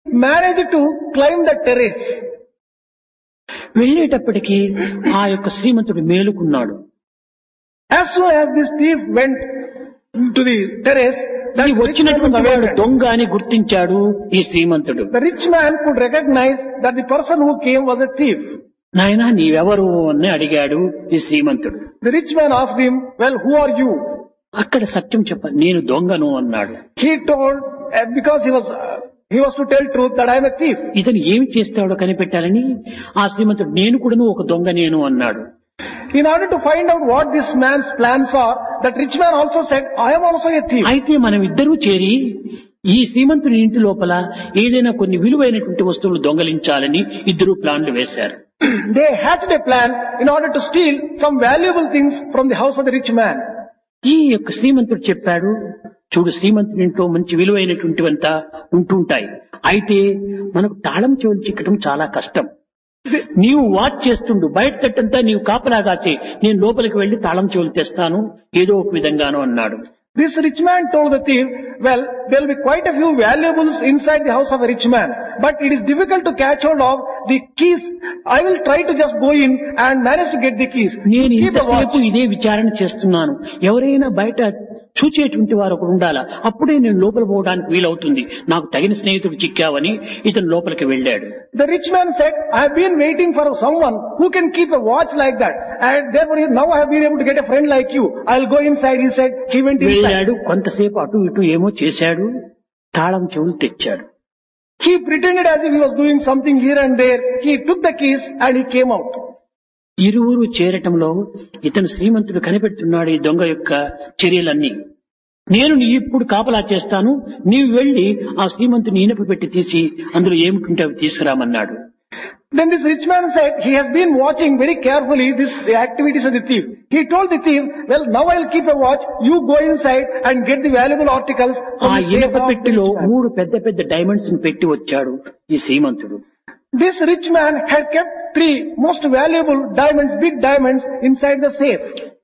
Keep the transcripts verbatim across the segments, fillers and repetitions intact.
managed to climb the terrace. వెళ్ళేటప్పటికీ ఆ యొక్క శ్రీమంతుడు మేలుకున్నాడు. As soon as this thief went to the terrace, ఈ that rich man was వచ్చినటువంటి వాడు awakened. దొంగ అని గుర్తించాడు ఈ శ్రీమంతుడు. The rich man could recognize that the person who came was a thief. నాయనా నీవెవరు అని అడిగాడు ఈ శ్రీమంతుడు. The rich man asked him, well, who are you? అక్కడ సత్యం చెప్ప నేను దొంగను అన్నాడు. He told, uh, because he was, uh, he was to tell truth that I am a thief. ఇతను ఏమి చేస్తాడో కనిపెట్టాలని ఆ శ్రీమంతుడు నేను కూడాను ఒక దొంగ నేను అన్నాడు. In order to find out what this man's plans are, that rich man also said, I am also a thief. అయితే మనం ఇద్దరూ చేరి ఈ శ్రీమంతుని ఇంటి లోపల ఏదైనా కొన్ని విలువైనటువంటి వస్తువులు దొంగలించాలని ఇద్దరు ప్లాన్లు వేశారు. They hatched a plan in order to steal some valuable things from the house of the rich man. ఈ యొక్క శ్రీమంతుడు చెప్పాడు, చూడు శ్రీమంతుని ఇంట్లో మంచి విలువైనటువంటివంతా ఉంటుంటాయి. అయితే మనకు తాళం చెవులు చిక్కటం చాలా కష్టం. నీవు వాచ్ చేస్తుండు, బయట తట్టంతా నీవు కాపలాగాచి నేను లోపలికి వెళ్లి తాళం చెవులు తెస్తాను ఏదో ఒక విధంగాను అన్నాడు. This rich man told the thief, well, there will be quite a few valuables inside the house of a rich man, but it is difficult to catch hold of the keys. I will try to just go in and manage to get the keys. నేను Keep a watch. ఇంతసేపు ఇదే విచారణ చేస్తున్నాను. ఎవరైనా బయట చూచేటువంటి వారు ఒకరు ఉండాలా, అప్పుడే నేను లోపల పోవడానికి వీలవుతుంది. నాకు తగిన స్నేహితుడు చిక్కావని ఇతను లోపలికి వెళ్ళాడు. The rich man said, I have been waiting for someone who can keep a watch like that, and therefore now I have been able to get a friend like you. I'll go inside. He said, he went inside. వెళ్ళాడు, కొంతసేపు అటు ఇటు ఏమో చేశాడు, తాళం చెవులు తెచ్చాడు. He pretended as if he was doing something here and there. He took the keys and he came out. ఇరువురు చేరటంలో ఇతను శ్రీమంతుడు కనిపెడుతున్నాడు ఈ దొంగ యొక్క చర్యలన్నీ. నేను నీ ఇప్పుడు కాపలా చేస్తాను, నీవు వెళ్లి ఆ శ్రీమంతుని ఇనప పెట్టి తీసి అందులో ఏమిటుంటే అవి తీసుకురామన్నాడు. Then this rich man said, he has been watching very carefully this, the activities of the thief. He told the thief, well, now I'll keep a watch. You go inside and get the valuable articles ఆ from the safe ఇనప of the పెట్టిలో rich man. మూడు పెద్ద పెద్ద diamonds పెట్టి వచ్చాడు ఈ శ్రీమంతుడు. This rich man had kept three most valuable diamonds, big diamonds, inside the safe.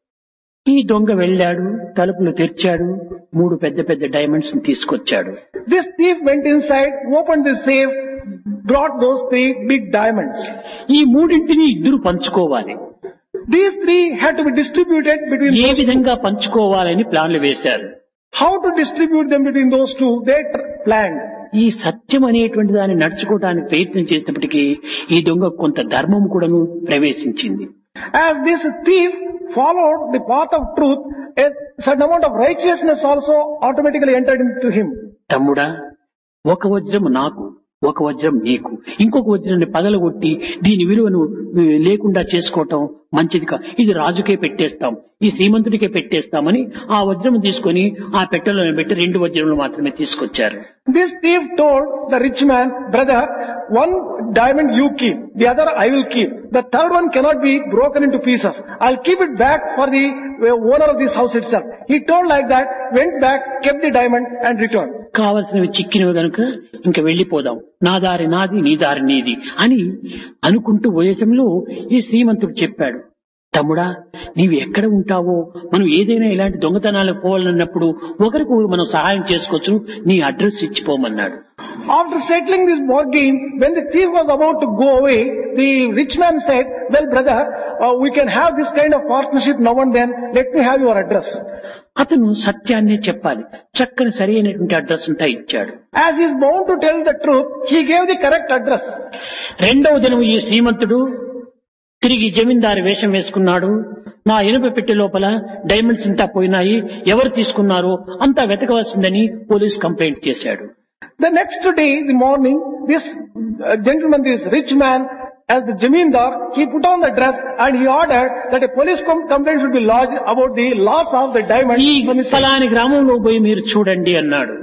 ఈ దొంగ వెళ్ళాడు, తలుపులు తెరిచాడు, మూడు పెద్ద పెద్ద డైమండ్స్ తీసుకొచ్చాడు. This thief went inside, opened the safe, brought those three big diamonds. ఈ మూడింటిని ఇద్దరు పంచుకోవాలి. These three had to be distributed between A those two. విధంగా పంచుకోవాలని ప్లాన్లు వేశారు. How to distribute them between those two, they tr- planned. ఈ సత్యం అనేటువంటి దాన్ని నడుచుకోవడానికి ప్రయత్నం చేసినప్పటికీ ఈ దొంగ కొంత ధర్మం కూడాను ప్రవేశించింది. As this thief followed the path of truth, a certain amount of righteousness also automatically entered into him. తమ్ముడా, ఒక వజ్రం నాకు, ఒక వజ్రం నీకు, ఇంకొక వజ్రాన్ని పగలగొట్టి దీని విలువను ఆ, లేకుండా చేసుకోవటం మంచిది కా, ఇది రాజుకే పెట్టేస్తాం, ఈ శ్రీమంతుడికే పెట్టేస్తామని ఆ వజ్రం తీసుకొని ఆ పెట్టెలో పెట్టి రెండు వజ్రములు మాత్రమే తీసుకొచ్చారు. This thief told the rich man, brother, one diamond you keep, the other I will keep. The third one cannot be broken into pieces. I'll keep it back for the uh, owner of this house itself. He told like that, went back, kept the diamond and returned. కావలసినవి చిక్కినవి గనుక ఇంకా వెళ్లిపోదాం, నా దారి నాది, నీ దారి నీది అని అనుకుంటూ వయసంలో ఈ శ్రీమంతుడు చెప్పాడు, తమ్ముడా నీవు ఎక్కడ ఉంటావో, మనం ఏదైనా ఇలాంటి దొంగతనాలకు పోవాలన్నప్పుడు ఒకరికి మనం సహాయం చేసుకోవచ్చు, నీ address ఇచ్చిపోమన్నాడు. After settling this bargain, when the thief was about to go away, the rich man said, well brother, uh, we can have this kind of partnership now and then, let me have your address. అతను సత్యాన్నే చెప్పాలి, చక్కని సరైనటువంటి address అంతా ఇచ్చాడు. As he is bound to tell the truth, he gave the correct address. రెండవ దినం ఈ శ్రీమంతుడు తిరిగి జమీందారు వేషం వేసుకున్నాడు. నా ఇనుప పెట్టె లోపల డైమండ్స్ అంతా పోయినాయి, ఎవరు తీసుకున్నారో అంతా వెతకవలసిందని పోలీస్ కంప్లైంట్ చేశాడు. The next day, the morning, this uh, gentleman, this rich man, as the Jamindar, he put on the dress and he ordered that a police com- complaint should be lodged about the loss of the diamond ఈ from his ఫలాని గ్రామంలో పోయి మీరు చూడండి అన్నాడు.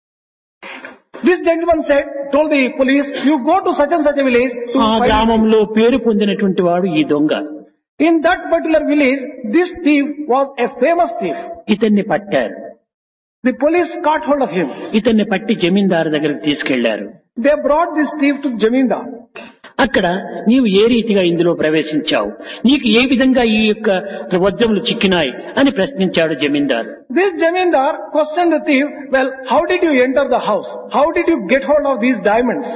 This gentleman said, told the police, you go to such and such a village to ఆ find it. గ్రామంలో పేరు పొందినటువంటి వాడు ఈ దొంగ. In that particular village, this thief was a famous thief. ఇతన్ని పట్టారు. The police caught hold of him. ఇతన్ని పట్టి జమీందారు దగ్గరికి తీసుకెళ్లారు. They brought this thief to Jamindar. అక్కడ నీవు ఏ రీతిగా ఇందులో ప్రవేశించావు, నీకు ఏ విధంగా ఈ యొక్క వజ్రములు చిక్కినాయి అని ప్రశ్నించాడు జమీందారు. This Jamindar questioned the thief, well, how did you enter the house? How did you get hold of these diamonds?